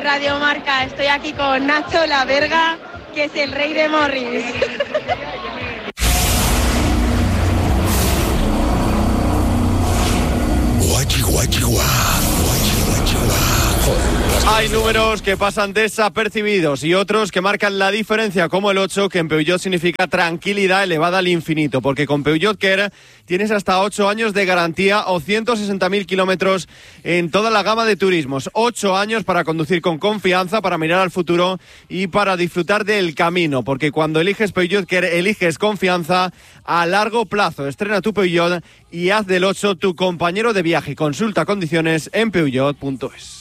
Radio Marca. Estoy aquí con Nacho La Verga, que es el rey de Morris. Hay números que pasan desapercibidos y otros que marcan la diferencia, como el 8, que en Peugeot significa tranquilidad elevada al infinito, porque con Peugeot Care tienes hasta 8 años de garantía o 160.000 kilómetros en toda la gama de turismos. 8 años para conducir con confianza, para mirar al futuro y para disfrutar del camino, porque cuando eliges Peugeot Care, eliges confianza a largo plazo. Estrena tu Peugeot y haz del 8 tu compañero de viaje. Consulta condiciones en peugeot.es.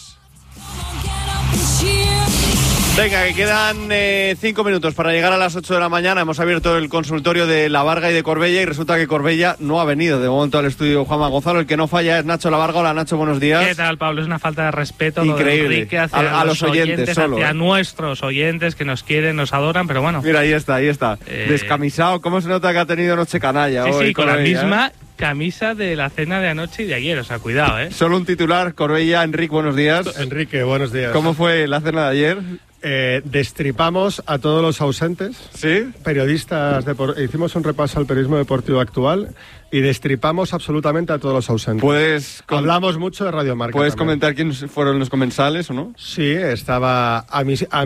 Venga, que quedan 5 minutos para llegar a las 8 de la mañana. Hemos abierto el consultorio de La Varga y de Corbella y resulta que Corbella no ha venido de momento al estudio Juanma Gonzalo. El que no falla es Nacho La Varga. Hola, Nacho, buenos días. ¿Qué tal, Pablo? Es una falta de respeto increíble lo de Enrique hacia a los oyentes solo, hacia nuestros oyentes que nos quieren, nos adoran, pero bueno. Mira, ahí está. Descamisado. ¿Cómo se nota que ha tenido noche canalla hoy? Sí, con la misma camisa de la cena de anoche y de ayer, o sea, cuidado, ¿eh? Solo un titular, Corbella. Enrique, buenos días. Enrique, buenos días. ¿Cómo fue la cena de ayer? Destripamos a todos los ausentes. ¿Sí? Periodistas, hicimos un repaso al periodismo deportivo actual y destripamos absolutamente a todos los ausentes. Hablamos mucho de Radio Marca. ¿Puedes también comentar quiénes fueron los comensales o no? Sí, estaba a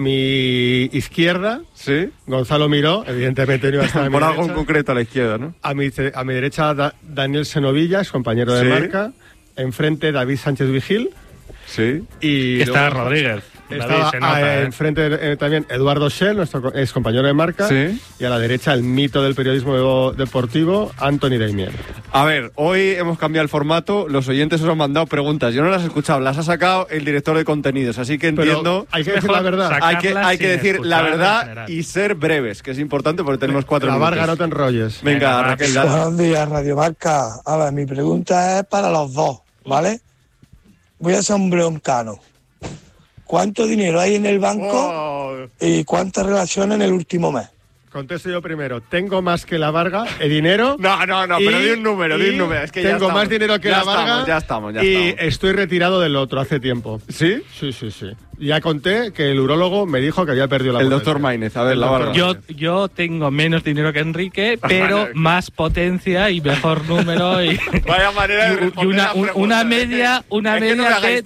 mi izquierda. Sí. Gonzalo Miró, evidentemente no iba a estar a mi por derecha. algo en concreto a la izquierda, ¿no? A mi derecha Daniel Senovilla, compañero de Marca. Enfrente David Sánchez Vigil. Sí. Y está Rodríguez. Estaba enfrente también Eduardo Schell, nuestro ex compañero de Marca. Sí. Y a la derecha el mito del periodismo deportivo, Anthony Daimiel. A ver, hoy hemos cambiado el formato. Los oyentes os han mandado preguntas. Yo no las he escuchado, las ha sacado el director de contenidos. Así que entiendo. Pero hay que decir la verdad. Hay que decir la verdad y ser breves, que es importante porque tenemos 4 minutos. La Varga, no te enrolles. Venga, Raquel. Buenos días, Radio Marca. A ver, mi pregunta es para los dos, ¿vale? Voy a ser un broncano. ¿Cuánto dinero hay en el banco y cuántas relaciones en el último mes? Contesto yo primero. Tengo más que la Varga, el dinero. No, pero di un número. Es que tengo más dinero que la Varga. Ya estamos. Estoy retirado del otro hace tiempo. ¿Sí? Sí. Ya conté que el urólogo me dijo que había perdido la potencia. El doctor Maínez, a ver, la Varga. Yo tengo menos dinero que Enrique, pero más potencia y mejor número. Y vaya manera de responder una media de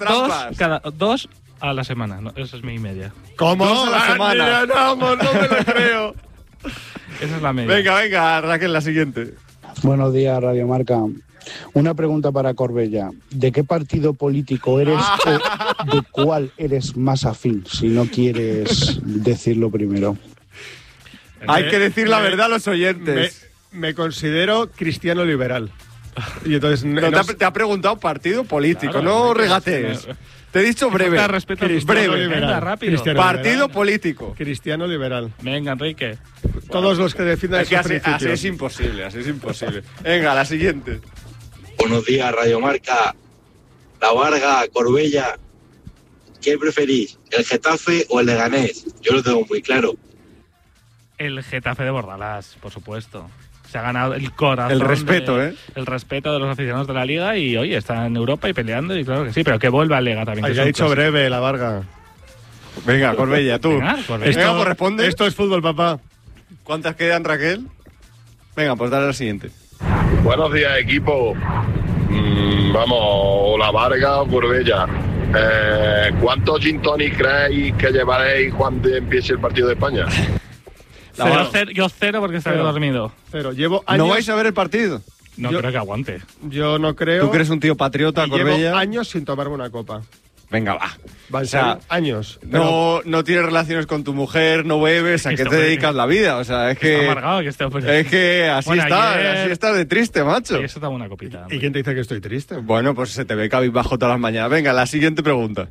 dos dos a la semana. No, esa es mi media. ¿Cómo? 2 a la semana. No me lo creo. Esa es la media. Venga, Raquel, la siguiente. Buenos días, Radio Marca. Una pregunta para Corbella. ¿De qué partido político eres o de cuál eres más afín? Si no quieres decirlo primero. Hay que decir la verdad a los oyentes. Me considero cristiano liberal. Y entonces te ha preguntado partido político, no regatees. Te he dicho breve. Breve. Liberal. Rápido. Partido liberal. Político. Cristiano liberal. Venga, Enrique. Todos los que defiendan es que esos así principios. es imposible. Venga, la siguiente. Buenos días, Radio Marca. La Varga, Corbella. ¿Qué preferís? ¿El Getafe o el Leganés? Yo lo tengo muy claro. El Getafe de Bordalás, por supuesto. Se ha ganado el corazón. El respeto, El respeto de los aficionados de la Liga y, oye, está en Europa y peleando y claro que sí, pero que vuelva a Liga también. Ya ha dicho breve, la Varga. Venga, Corbella, tú. Venga, pues responde. Esto es fútbol, papá. ¿Cuántas quedan, Raquel? Venga, pues dale la siguiente. Buenos días, equipo. Vamos, la Varga o Corbella. ¿Cuántos gin tonic creéis que llevaréis cuando empiece el partido de España? Yo cero porque estaré dormido. Cero. Llevo años. ¿No vais a ver el partido? No creo que aguante. Yo no creo. ¿Tú que eres un tío patriota, Corbella? Llevo años sin tomarme una copa. Venga, va. O sea, años. No tienes relaciones con tu mujer, no bebes, ¿a qué te dedicas la vida? O sea, es que... Está amargado que esté Es que así estás de triste, macho. Y eso da una copita. ¿Y quién te dice que estoy triste? Bueno, pues se te ve cabizbajo todas las mañanas. Venga, la siguiente pregunta.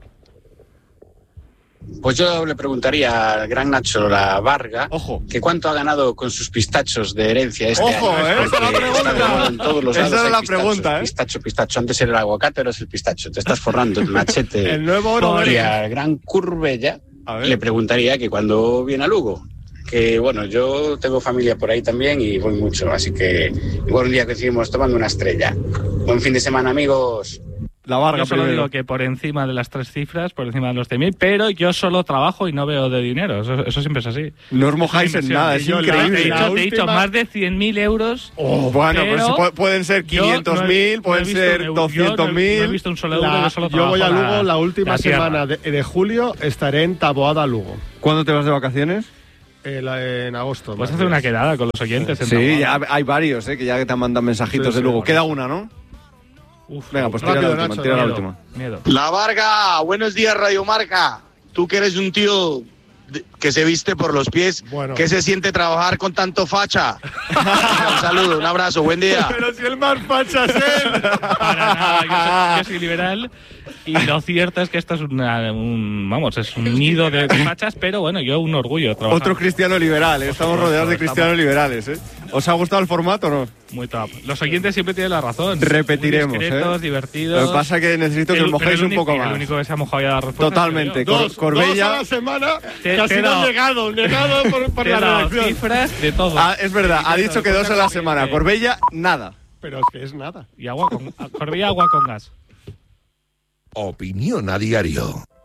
Pues yo le preguntaría al gran Nacho La Varga que cuánto ha ganado con sus pistachos de herencia este año. Esa es la pregunta. En todos los lados esa es la pistachos, pregunta, Pistacho. Antes era el aguacate, ahora es el pistacho. Te estás forrando el machete. El nuevo oro. Y al gran Corbella le preguntaría que cuándo viene a Lugo. Que bueno, yo tengo familia por ahí también y voy mucho, así que igual un día coincidimos tomando una estrella. Buen fin de semana, amigos. La Varga yo solo primero. digo que por encima de las 3 cifras, por encima de los 100.000, pero yo solo trabajo y no veo de dinero. Eso siempre es así. No os mojáis en nada, es increíble. Te he dicho más de 100.000 euros. Bueno, pues pueden ser 500.000, pueden ser 200.000. No he visto un solo euro, yo solo Yo voy a trabajo Lugo la última semana de julio, estaré en Taboada, Lugo. ¿Cuándo te vas de vacaciones? En agosto. Puedes hacer una quedada con los oyentes. Sí, ya hay varios, que ya te mandan mensajitos de Lugo. Queda una, ¿no? Venga, pues tira la última. Miedo. La Varga, buenos días Radio Marca. Tú que eres un tío que se viste por los pies, ¿qué se siente trabajar con tanto facha? Un saludo, un abrazo, buen día. Pero si el más facha es él. Para nada, yo soy liberal y lo cierto es que esto es es un nido de fachas, pero bueno, yo un orgullo trabajar. Otro cristiano liberal, estamos rodeados de cristianos liberales, ¿Os ha gustado el formato o no? Muy top. Los oyentes siempre tienen la razón. Repetiremos, muy discretos, divertidos. Lo que pasa es que necesito que os mojéis un poco más. El único que se ha mojado ya la respuesta. Totalmente. Corbella. 2 a la semana, que ha sido negado por la redacción. Cifras de todo. Es verdad, ha dicho que 2 a la semana. Corbella, nada. Pero es que es nada. Y Corbella, agua con gas. Opinión a diario.